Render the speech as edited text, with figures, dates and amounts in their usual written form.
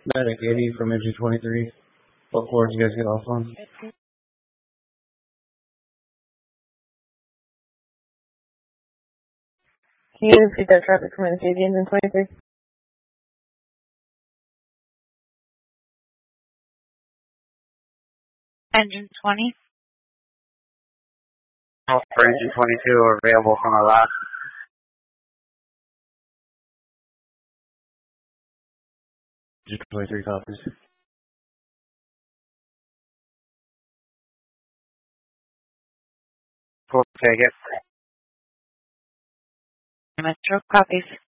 Medic 80 from engine 23. What floor did you guys get off on? Can you repeat that traffic from NCD engine 23? Engine 20. For engine 22 are available from our last. Engine 23 copies. Cool, take it. Metro copies.